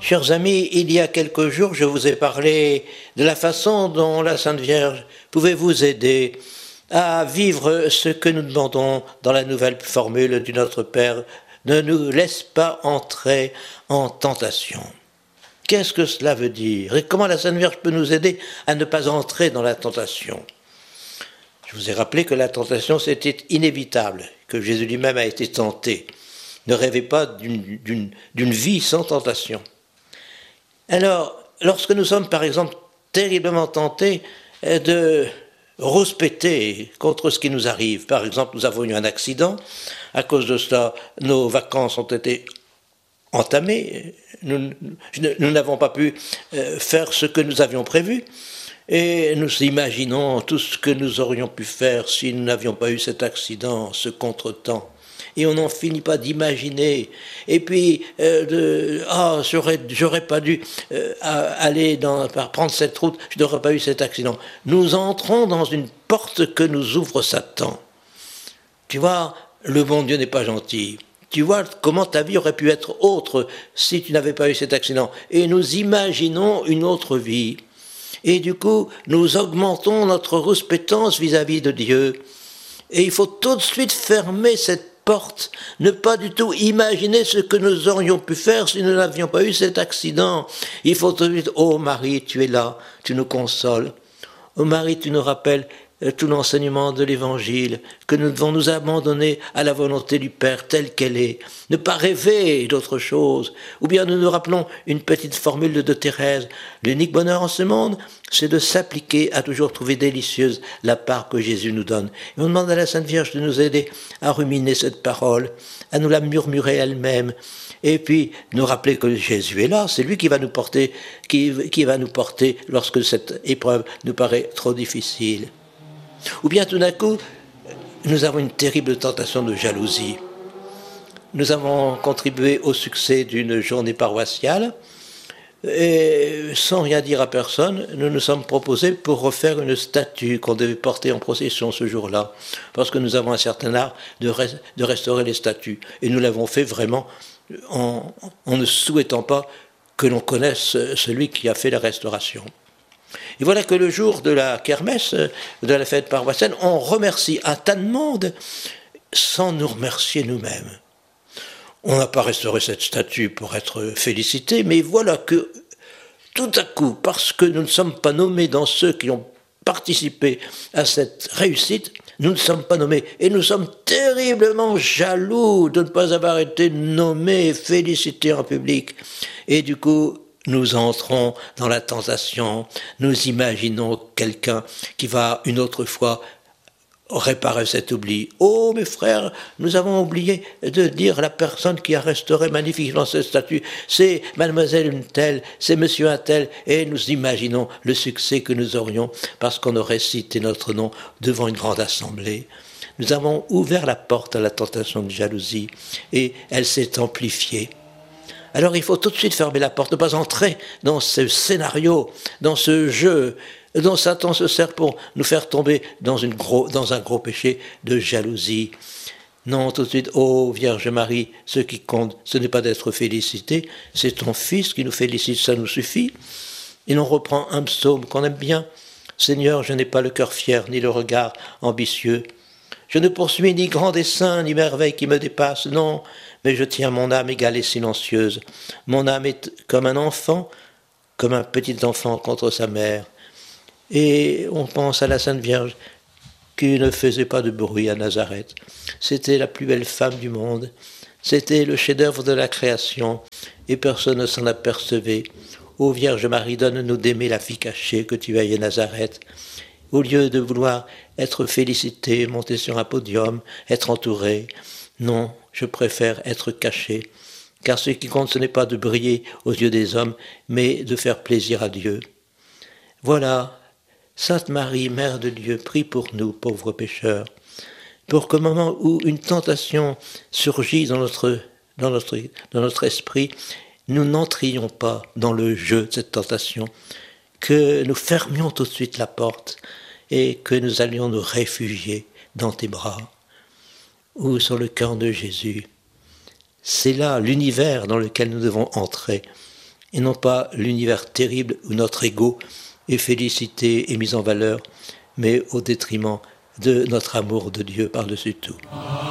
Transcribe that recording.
Chers amis, il y a quelques jours, je vous ai parlé de la façon dont la Sainte Vierge pouvait vous aider à vivre ce que nous demandons dans la nouvelle formule du Notre Père. Ne nous laisse pas entrer en tentation. Qu'est-ce que cela veut dire? Et comment la Sainte Vierge peut nous aider à ne pas entrer dans la tentation? Je vous ai rappelé que la tentation, c'était inévitable, que Jésus lui-même a été tenté. Ne rêvez pas d'une vie sans tentation. Alors, lorsque nous sommes, par exemple, terriblement tentés de rouspéter contre ce qui nous arrive, par exemple, nous avons eu un accident, à cause de cela, nos vacances ont été entamées, nous n'avons pas pu faire ce que nous avions prévu, et nous imaginons tout ce que nous aurions pu faire si nous n'avions pas eu cet accident, ce contretemps. Et on n'en finit pas d'imaginer. Et puis, j'aurais pas dû aller prendre cette route, je n'aurais pas eu cet accident. Nous entrons dans une porte que nous ouvre Satan. Tu vois, le bon Dieu n'est pas gentil. Tu vois comment ta vie aurait pu être autre si tu n'avais pas eu cet accident. Et nous imaginons une autre vie. Et du coup, nous augmentons notre rouspétance vis-à-vis de Dieu. Et il faut tout de suite fermer cette porte, ne pas du tout imaginer ce que nous aurions pu faire si nous n'avions pas eu cet accident. Il faut tout de suite, oh Marie, tu es là, tu nous consoles. Oh Marie, tu nous rappelles tout l'enseignement de l'Évangile, que nous devons nous abandonner à la volonté du Père telle qu'elle est, ne pas rêver d'autre chose. Ou bien nous nous rappelons une petite formule de Thérèse, l'unique bonheur en ce monde, c'est de s'appliquer à toujours trouver délicieuse la part que Jésus nous donne. Et on demande à la Sainte Vierge de nous aider à ruminer cette parole, à nous la murmurer elle-même, et puis nous rappeler que Jésus est là, c'est lui qui va nous porter, qui va nous porter lorsque cette épreuve nous paraît trop difficile. Ou bien tout d'un coup, nous avons une terrible tentation de jalousie. Nous avons contribué au succès d'une journée paroissiale et sans rien dire à personne, nous nous sommes proposés pour refaire une statue qu'on devait porter en procession ce jour-là, parce que nous avons un certain art de restaurer les statues. Et nous l'avons fait vraiment en ne souhaitant pas que l'on connaisse celui qui a fait la restauration. Et voilà que le jour de la kermesse, de la fête paroissiale, on remercie un tas de monde sans nous remercier nous-mêmes. On n'a pas restauré cette statue pour être félicité, mais voilà que tout à coup, parce que nous ne sommes pas nommés dans ceux qui ont participé à cette réussite, nous ne sommes pas nommés. Et nous sommes terriblement jaloux de ne pas avoir été nommés et félicités en public. Et du coup, nous entrons dans la tentation, nous imaginons quelqu'un qui va une autre fois réparer cet oubli. Oh mes frères, nous avons oublié de dire à la personne qui a restauré magnifiquement cette statue, c'est mademoiselle une telle, c'est monsieur un tel, et nous imaginons le succès que nous aurions parce qu'on aurait cité notre nom devant une grande assemblée. Nous avons ouvert la porte à la tentation de jalousie et elle s'est amplifiée. Alors il faut tout de suite fermer la porte, ne pas entrer dans ce scénario, dans ce jeu dont Satan se sert pour nous faire tomber dans un gros péché de jalousie. Non, tout de suite, ô Vierge Marie, ce qui compte, ce n'est pas d'être félicité, c'est ton Fils qui nous félicite, ça nous suffit. Et l'on reprend un psaume qu'on aime bien. Seigneur, je n'ai pas le cœur fier, ni le regard ambitieux. Je ne poursuis ni grand dessein, ni merveille qui me dépasse, non, mais je tiens mon âme égale et silencieuse. Mon âme est comme un enfant, comme un petit enfant contre sa mère. Et on pense à la Sainte Vierge qui ne faisait pas de bruit à Nazareth. C'était la plus belle femme du monde. C'était le chef-d'œuvre de la création et personne ne s'en apercevait. Ô Vierge Marie, donne-nous d'aimer la fille cachée que tu as à Nazareth. Au lieu de vouloir être félicité, monter sur un podium, être entouré, non, je préfère être caché, car ce qui compte, ce n'est pas de briller aux yeux des hommes, mais de faire plaisir à Dieu. Voilà, Sainte Marie, Mère de Dieu, prie pour nous, pauvres pécheurs, pour qu'au moment où une tentation surgit dans notre esprit, nous n'entrions pas dans le jeu de cette tentation, que nous fermions tout de suite la porte et que nous allions nous réfugier dans tes bras ou sur le cœur de Jésus. C'est là l'univers dans lequel nous devons entrer et non pas l'univers terrible où notre ego est félicité et mis en valeur, mais au détriment de notre amour de Dieu par-dessus tout.